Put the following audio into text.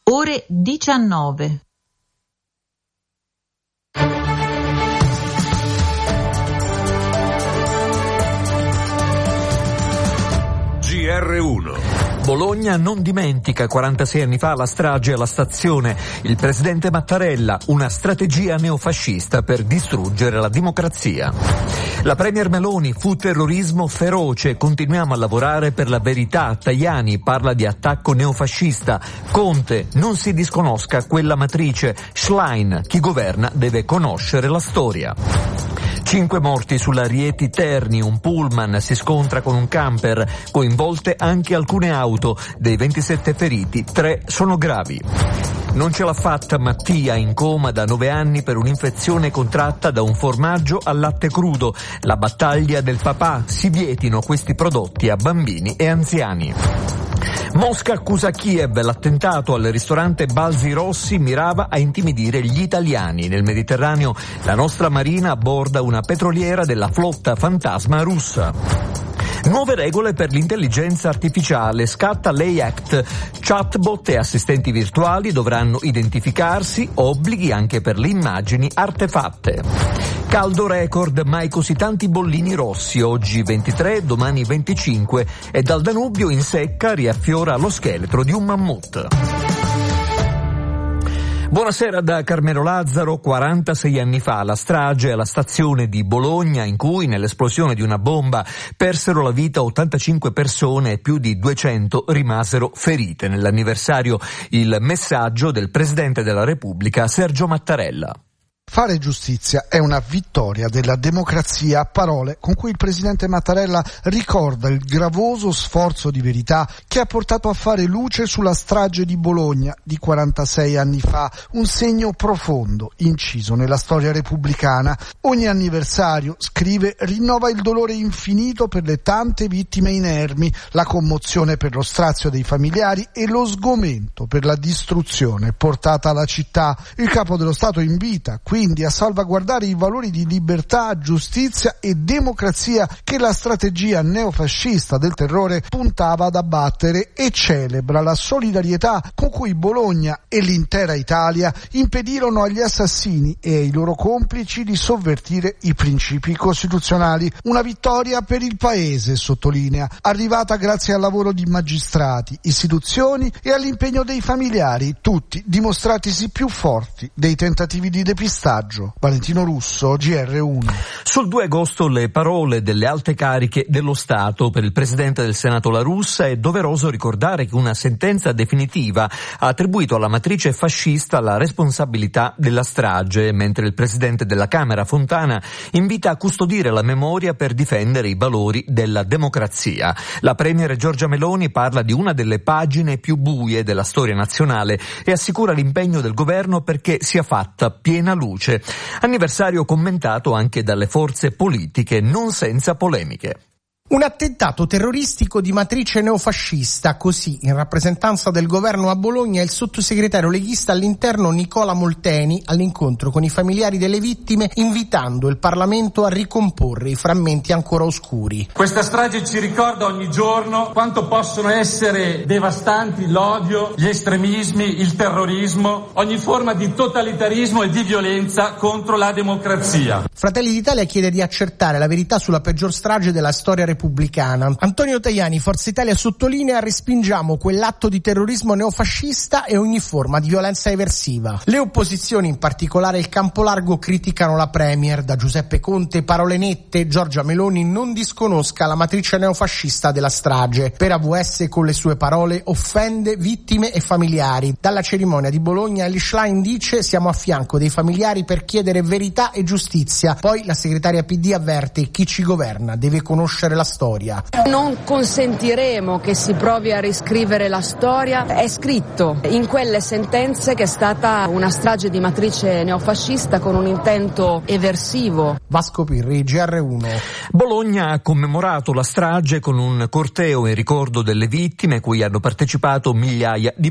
Ore 19. GR1. Bologna non dimentica 46 anni fa la strage alla stazione. Il presidente Mattarella, una strategia neofascista per distruggere la democrazia. La premier Meloni, fu terrorismo feroce, continuiamo a lavorare per la verità. Tajani parla di attacco neofascista. Conte, non si disconosca quella matrice. Schlein, chi governa deve conoscere la storia. 5 morti sulla Rieti Terni, un pullman si scontra con un camper, coinvolte anche alcune auto, dei 27 feriti, 3 sono gravi. Non ce l'ha fatta Mattia, in coma da 9 anni per un'infezione contratta da un formaggio al latte crudo. La battaglia del papà, si vietino questi prodotti a bambini e anziani. Mosca accusa Kiev, l'attentato al ristorante Balzi Rossi mirava a intimidire gli italiani. Nel Mediterraneo la nostra marina abborda una petroliera della flotta fantasma russa. Nuove regole per l'intelligenza artificiale, scatta l'AI Act, chatbot e assistenti virtuali dovranno identificarsi, obblighi anche per le immagini artefatte. Caldo record, mai così tanti bollini rossi, oggi 23, domani 25 e dal Danubio in secca riaffiora lo scheletro di un mammut. Buonasera da Carmelo Lazzaro. 46 anni fa la strage alla stazione di Bologna, in cui nell'esplosione di una bomba persero la vita 85 persone e più di 200 rimasero ferite. Nell'anniversario il messaggio del Presidente della Repubblica Sergio Mattarella. Fare giustizia è una vittoria della democrazia, parole con cui il presidente Mattarella ricorda il gravoso sforzo di verità che ha portato a fare luce sulla strage di Bologna di 46 anni fa, un segno profondo inciso nella storia repubblicana. Ogni anniversario, scrive, rinnova il dolore infinito per le tante vittime inermi, la commozione per lo strazio dei familiari e lo sgomento per la distruzione portata alla città. Il capo dello Stato invita quindi a salvaguardare i valori di libertà, giustizia e democrazia che la strategia neofascista del terrore puntava ad abbattere e celebra la solidarietà con cui Bologna e l'intera Italia impedirono agli assassini e ai loro complici di sovvertire i principi costituzionali. Una vittoria per il Paese, sottolinea, arrivata grazie al lavoro di magistrati, istituzioni e all'impegno dei familiari, tutti dimostratisi più forti dei tentativi di depistaggio. Valentino Russo, GR1. Sul 2 agosto le parole delle alte cariche dello Stato. Per il Presidente del Senato La Russa è doveroso ricordare che una sentenza definitiva ha attribuito alla matrice fascista la responsabilità della strage, mentre il Presidente della Camera Fontana invita a custodire la memoria per difendere i valori della democrazia. La Premier Giorgia Meloni parla di una delle pagine più buie della storia nazionale e assicura l'impegno del governo perché sia fatta piena luce. Anniversario commentato anche dalle forze politiche, non senza polemiche. Un attentato terroristico di matrice neofascista, così in rappresentanza del governo a Bologna il sottosegretario leghista all'interno Nicola Molteni all'incontro con i familiari delle vittime, invitando il Parlamento a ricomporre i frammenti ancora oscuri. Questa strage ci ricorda ogni giorno quanto possono essere devastanti l'odio, gli estremismi, il terrorismo, ogni forma di totalitarismo e di violenza contro la democrazia. Fratelli d'Italia chiede di accertare la verità sulla peggior strage della storia repubblicana. Antonio Tajani, Forza Italia, sottolinea: respingiamo quell'atto di terrorismo neofascista e ogni forma di violenza eversiva. Le opposizioni, in particolare il campo largo, criticano la Premier. Da Giuseppe Conte parole nette: Giorgia Meloni non disconosca la matrice neofascista della strage. Per AVS, con le sue parole, offende vittime e familiari. Dalla cerimonia di Bologna Elly Schlein dice: siamo a fianco dei familiari per chiedere verità e giustizia. Poi la segretaria PD avverte: chi ci governa deve conoscere la storia. Non consentiremo che si provi a riscrivere la storia. È scritto in quelle sentenze che è stata una strage di matrice neofascista con un intento eversivo. Vasco Pirri, GR1. Bologna ha commemorato la strage con un corteo in ricordo delle vittime, cui hanno partecipato migliaia di